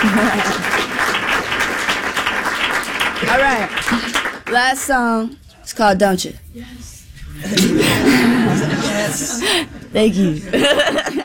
All right. Last song. It's called Don't You? Yes. Thank you.